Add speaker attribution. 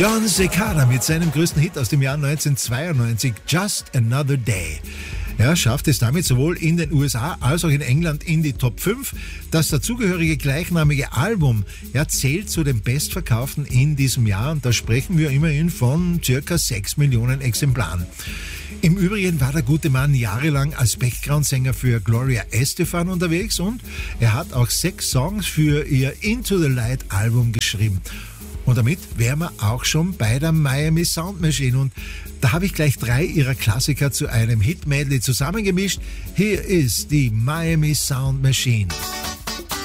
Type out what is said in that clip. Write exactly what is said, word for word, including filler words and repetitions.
Speaker 1: John Cicada mit seinem größten Hit aus dem Jahr neunzehnhundertzweiundneunzig, Just Another Day. Er schafft es damit sowohl in den U S A als auch in England in die Top fünf. Das dazugehörige gleichnamige Album ja, zählt zu den bestverkauften in diesem Jahr und da sprechen wir immerhin von circa sechs Millionen Exemplaren. Im Übrigen war der gute Mann jahrelang als Background-Sänger für Gloria Estefan unterwegs und er hat auch sechs Songs für ihr Into the Light Album geschrieben. Und damit wären wir auch schon bei der Miami Sound Machine. Und da habe ich gleich drei ihrer Klassiker zu einem Hit-Medley zusammengemischt. Hier ist die Miami Sound Machine.